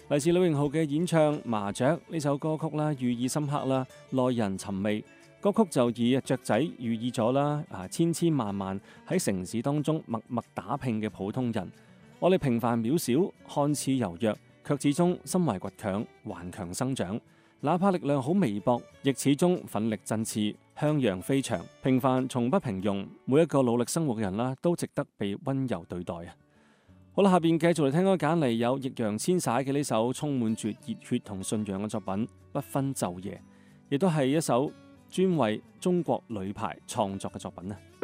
嚟自呂榮浩嘅演唱《麻雀》呢首歌曲啦，寓意深刻啦，耐人尋味。歌曲就以雀仔寓意咗啦，千千萬萬喺城市當中默默打拼嘅普通人。我哋平凡渺小，看似柔弱，卻始終心懷倔強，頑強生長。哪怕力量好微薄，亦始終奮力振翅，向陽飛翔。平凡從不平庸，每一個努力生活嘅人啦，都值得被溫柔對待啊！好啦，下邊繼續嚟聽歌揀嚟有易烊千璽嘅呢首充滿住熱血同信仰嘅作品《不分晝夜》，亦都係一首專為中國女排創作嘅作品啊！